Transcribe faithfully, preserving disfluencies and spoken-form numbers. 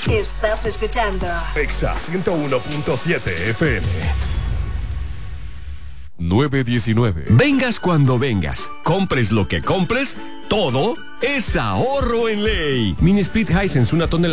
Estás escuchando Exa ciento uno punto siete F M. nueve diecinueve. Vengas cuando vengas, compres lo que compres, todo es ahorro en Ley. Mini Split Hisense, una tonelada